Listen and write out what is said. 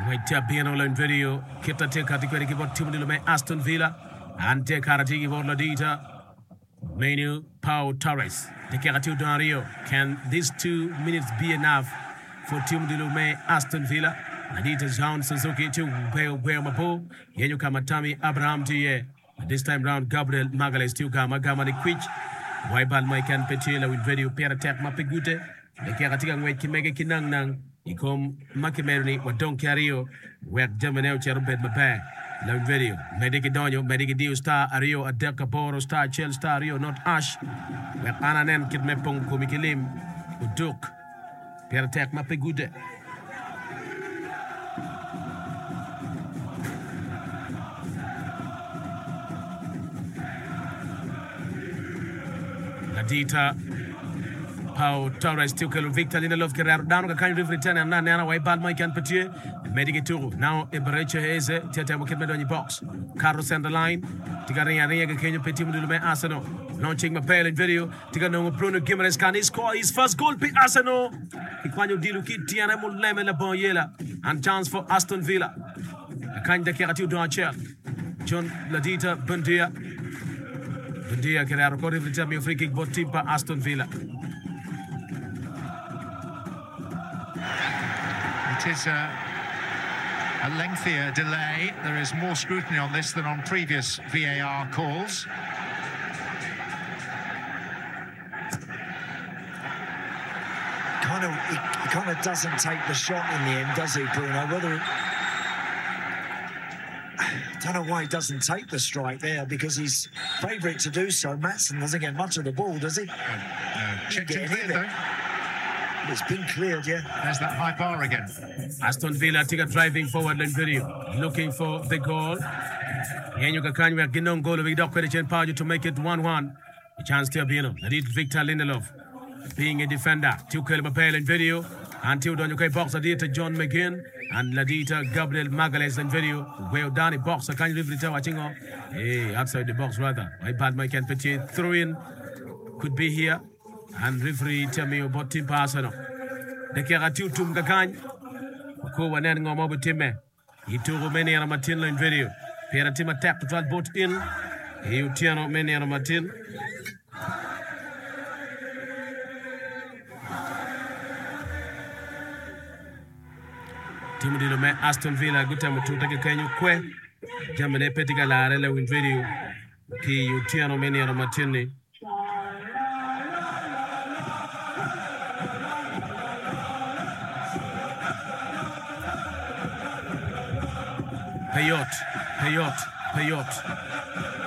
Wait bien on video. Kita te katika kibot timu dilume Aston Villa. Ante karati kibot ladita. Menu Pau Torres. The Karatiu Dario. Can these 2 minutes be enough for Team Dilume Aston Villa? Adita Zhang Suzuki to Where Mapo. Yenyu Kamatami Abraham Tie. This time round Gabriel Magales to Gama the Quich. Waibal Maikan Petila with video pair attack Mapigute. The Karatika Wait Kimege Kinang Nang. Ikom Makimerni wa Don Cario. Where Germanel Cherubed Mabe. Love video. Mediki Donio, Mediki Dio Star, Ario, Adelka Boro Star, Chel Star, Rio, not Ash. Where Ananen Kidmepong Kumikilim, Uduk. Peratek Mapigude. Nadita. Pau Torres Tukel Victor Lindelof Guerrero down kind of return and Nana Waibal Mike and Petier Mediki Tour now Iberecha Heze Teta Mokimedoni box Carlos and the line Tigaria Rega Kenya Petit Mulume Arsenal launching Mapel in video Tigano Bruno Gimenez can he score his first goal P Arsenal Iquanyo Diluki Tiana Muleme La Bonyela and chance for Aston Villa a kind of Keratu Donchel John Ladita Bundia Guerrero Corey Vitamin free kick bot team Aston Villa. It is a lengthier delay. There is more scrutiny on this than on previous VAR calls. He kind of doesn't take the shot in the end, does he, Bruno? I don't know why he doesn't take the strike there, because he's favourite to do so. Maatsen doesn't get much of the ball, does he? Checked it clear, though. It's been cleared, yeah. There's that high bar again. Aston Villa take a driving forward in video, looking for the goal. Yenyu Kakanywa Ginon goal of Idokwechen Paju to make it 1-1. A chance to Abino. Nadit Victor Lindelof being a defender. Tukel Mapel in video. Until Donyoke box Adita John McGinn and Ladita Gabriel Magales in video. Well done in box. I can't live the watching off. Hey, outside the box rather. My bad Mike and Petit throw in could be here. And referee tell me about Tim Arsenal. The Keratiu Tum Gakany. Ko wanen ngomo butime. Itu many ana Martin in video. Pera team attack to try both in. You tiano many ana Martin. Team Dilume Aston Villa good time to take a canyon que. Jamane Petiga la in video. Ki you tiano many ana Martin. Payot.